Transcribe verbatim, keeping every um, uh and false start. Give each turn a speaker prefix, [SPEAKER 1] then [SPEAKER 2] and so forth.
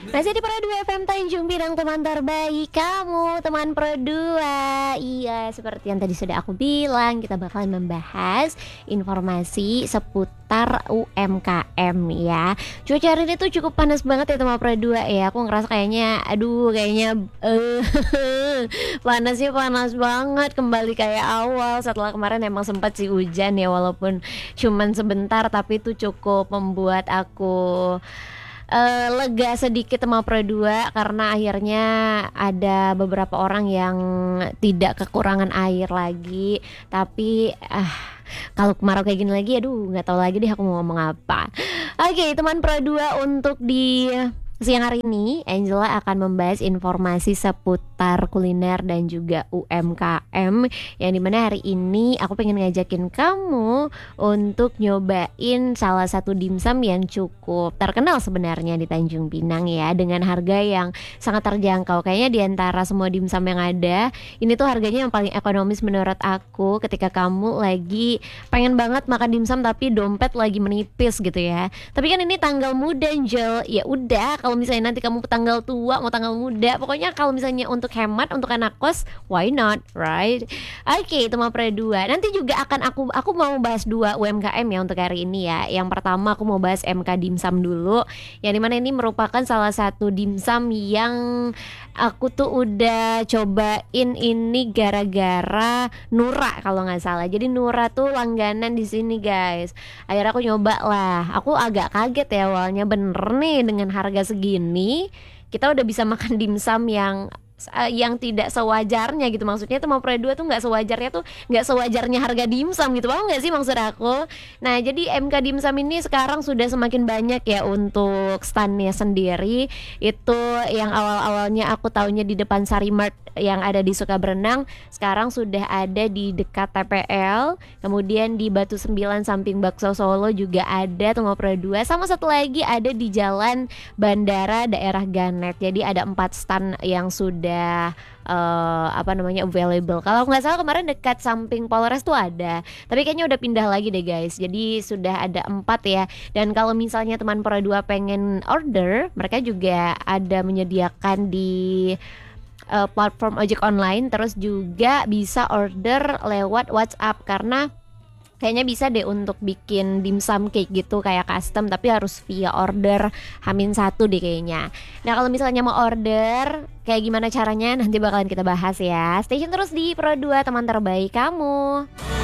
[SPEAKER 1] Masih di Pro dua F M Tanjung Pinang, teman terbaik kamu, teman Pro dua. Iya, seperti yang tadi sudah aku bilang, kita bakalan membahas informasi seputar U M K M ya. Cuaca hari ini tuh cukup panas banget ya teman Pro dua ya. Aku ngerasa kayaknya, aduh kayaknya eh panasnya panas banget, kembali kayak awal. Setelah kemarin emang sempat sih hujan ya, walaupun cuman sebentar, tapi itu cukup membuat aku Eee, lega sedikit sama Pro dua karena akhirnya ada beberapa orang yang tidak kekurangan air lagi. Tapi, ah, kalau kemarau kayak gini lagi, aduh nggak tahu lagi deh aku mau ngomong apa. Oke, teman Pro dua, untuk di siang hari ini, Angela akan membahas informasi seputar kuliner dan juga U M K M, yang dimana hari ini aku pengen ngajakin kamu untuk nyobain salah satu dimsum yang cukup terkenal sebenarnya di Tanjung Pinang ya, dengan harga yang sangat terjangkau. Kayaknya di antara semua dimsum yang ada, ini tuh harganya yang paling ekonomis menurut aku ketika kamu lagi pengen banget makan dimsum tapi dompet lagi menipis gitu ya. Tapi kan ini tanggal muda, Angel. Ya udah, kalau misalnya nanti kamu tanggal tua mau tanggal muda, pokoknya kalau misalnya untuk hemat untuk anak kos, why not, right? Oke, itu mah Pro dua. Nanti juga akan aku aku mau bahas dua U M K M ya untuk hari ini ya. Yang pertama aku mau bahas M K Dimsum dulu, yang dimana ini merupakan salah satu dimsum yang aku tuh udah cobain ini gara-gara Nura kalau nggak salah. Jadi Nura tuh langganan di sini guys. Akhirnya aku nyoba lah. Aku agak kaget ya awalnya, bener nih dengan harga segini kita udah bisa makan dimsum yang uh, yang tidak sewajarnya gitu. Maksudnya tuh mau Pro dua tuh nggak sewajarnya, tuh nggak sewajarnya harga dimsum gitu, paham nggak sih maksud aku? Nah, jadi M K Dimsum ini sekarang sudah semakin banyak ya untuk standnya sendiri. Itu yang awal-awalnya aku taunya di depan Sarimart yang ada di Sukaberenang, sekarang sudah ada di dekat T P L, kemudian di Batu Sembilan samping Bakso Solo juga ada Tunggal Pro dua, sama satu lagi ada di Jalan Bandara daerah Ganet. Jadi ada empat stand yang sudah uh, apa namanya available. Kalau nggak salah kemarin dekat samping Polres tuh ada, tapi kayaknya udah pindah lagi deh guys. Jadi sudah ada empat ya. Dan kalau misalnya teman Pro dua pengen order, mereka juga ada menyediakan di uh, platform ojek online, terus juga bisa order lewat WhatsApp, karena kayaknya bisa deh untuk bikin dimsum cake gitu kayak custom, tapi harus via order Hamin satu deh kayaknya. Nah, kalau misalnya mau order kayak gimana caranya, nanti bakalan kita bahas ya. Stay tune terus di Pro dua, teman terbaik kamu.